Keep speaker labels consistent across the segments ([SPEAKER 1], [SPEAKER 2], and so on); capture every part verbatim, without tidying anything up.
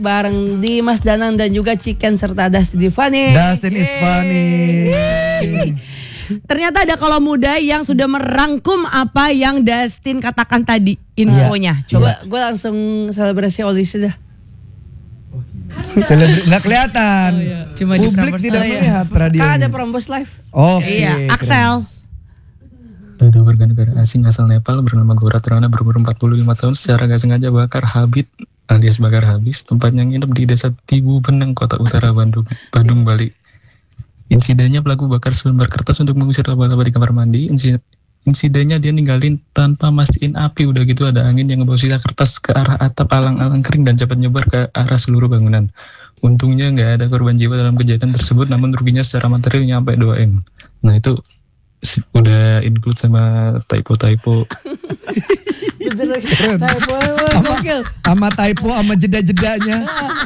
[SPEAKER 1] bareng Dimas Danang dan juga Chicken serta Dustin Tiffany.
[SPEAKER 2] Dustin is funny.
[SPEAKER 3] Ternyata ada kalau muda yang sudah merangkum apa yang Dustin katakan tadi infonya.
[SPEAKER 1] Coba gue langsung selebrasi audisi dah.
[SPEAKER 2] Selebri nggak kelihatan.
[SPEAKER 3] Oh, iya. Cuma di
[SPEAKER 2] publik
[SPEAKER 3] Prambors
[SPEAKER 2] tidak
[SPEAKER 3] Live.
[SPEAKER 2] melihat radio.
[SPEAKER 1] Kan ada Prambors Live.
[SPEAKER 2] Oke.
[SPEAKER 3] Iya, Axel.
[SPEAKER 4] Ada warga negara asing asal Nepal bernama Gorat Rana berumur empat puluh lima tahun secara gak sengaja bakar habit alias bakar habis tempatnya nginep di desa Tibu Beneng, Kota Utara Bandung, Bandung, Bali. Insidennya pelaku bakar selembar kertas untuk mengusir laba-laba di kamar mandi. Insi- Insidennya dia ninggalin tanpa mastiin api, udah gitu ada angin yang ngebawa sisa kertas ke arah atap alang-alang kering dan cepat nyebar ke arah seluruh bangunan. Untungnya nggak ada korban jiwa dalam kejadian tersebut, namun ruginya secara material nyampe dua M. Nah itu s- udah include sama typo-typo.
[SPEAKER 2] Keren.
[SPEAKER 1] Typo, gokil.
[SPEAKER 2] Sama typo sama jeda-jedanya.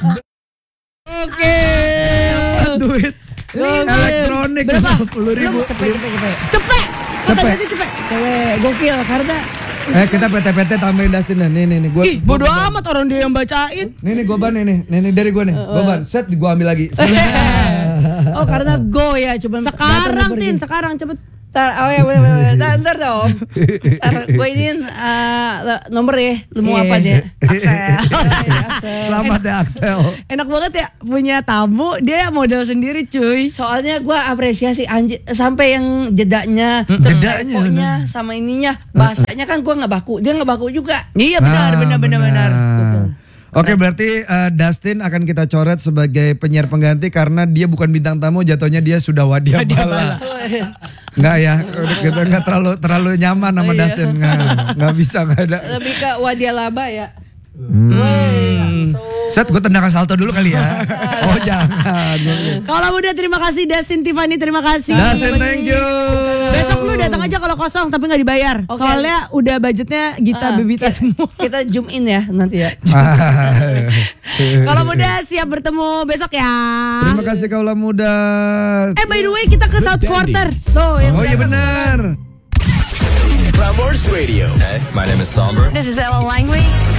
[SPEAKER 1] Oke.
[SPEAKER 2] Duit
[SPEAKER 1] Gokil.
[SPEAKER 2] elektronik
[SPEAKER 1] Berapa?
[SPEAKER 2] lima puluh ribu.
[SPEAKER 1] Cepet, cepet, cepet.
[SPEAKER 3] Cepet. Kata
[SPEAKER 2] Cepet.
[SPEAKER 3] Dustin cepet.
[SPEAKER 1] Cewek gokil karena
[SPEAKER 2] Eh kita P T P T tambahin Dustin nih nih nih gua.
[SPEAKER 3] Ih, bodo amat orang dia yang bacain.
[SPEAKER 2] Nih nih gua ban nih nih nih nih, dari gua nih. Gua ban set gua ambil lagi.
[SPEAKER 1] oh karena go ya cuman
[SPEAKER 3] Sekarang
[SPEAKER 1] datang
[SPEAKER 3] Tin,
[SPEAKER 1] pergi.
[SPEAKER 3] sekarang cepet.
[SPEAKER 1] Ntar, oh ya bener bener ntar, ntar dong. Ntar gue ini uh, nomor ya, lu mau
[SPEAKER 3] Iya.
[SPEAKER 1] apa dia?
[SPEAKER 3] Axel.
[SPEAKER 2] Selamat ya Axel.
[SPEAKER 3] Enak banget ya punya tamu, dia model sendiri cuy.
[SPEAKER 1] Soalnya gue apresiasi anjir sampai yang jedanya, terus
[SPEAKER 2] jedanya,
[SPEAKER 1] temponya sama ininya, bahasanya kan gue nggak baku, dia nggak baku juga.
[SPEAKER 3] Iya benar,
[SPEAKER 2] Ah,
[SPEAKER 3] benar, benar, benar.
[SPEAKER 1] Betul.
[SPEAKER 2] Oke berarti uh, Dustin akan kita coret sebagai penyiar pengganti karena dia bukan bintang tamu, jatuhnya dia sudah wadia bala. Enggak ya, kita nggak terlalu terlalu nyaman sama Dustin, nggak nggak bisa nggak ada.
[SPEAKER 1] Lebih ke wadia laba ya.
[SPEAKER 2] Hmm. Set gue tendangkan salto dulu kali ya. Oh jangan.
[SPEAKER 3] Kalau udah terima kasih Dustin Tiffany, terima kasih.
[SPEAKER 2] Dustin thank you.
[SPEAKER 3] Besok lu datang aja kalau kosong tapi nggak dibayar.
[SPEAKER 1] Oke.
[SPEAKER 3] Soalnya udah budgetnya Gita
[SPEAKER 1] Ah,
[SPEAKER 3] Bebita
[SPEAKER 1] kita-
[SPEAKER 3] semua.
[SPEAKER 1] Kita zoom in ya nanti ya.
[SPEAKER 3] Kalau muda siap bertemu besok ya.
[SPEAKER 2] Terima kasih kaulah muda.
[SPEAKER 3] Eh by the way kita ke South Quarter. So yang
[SPEAKER 2] Oh iya benar.
[SPEAKER 5] Prambors Radio. Hey, my name is Somber.
[SPEAKER 6] This is Ella Langley.